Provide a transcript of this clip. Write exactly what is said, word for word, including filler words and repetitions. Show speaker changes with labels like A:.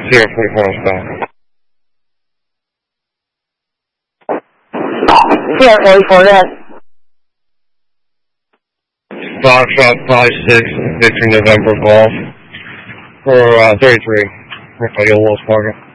A: Sierra forty-four is back.
B: Sierra forty-four, yes.
A: Foxtrot five six, Victory November Golf for uh, thirty-three. Rafael Wells Fargo.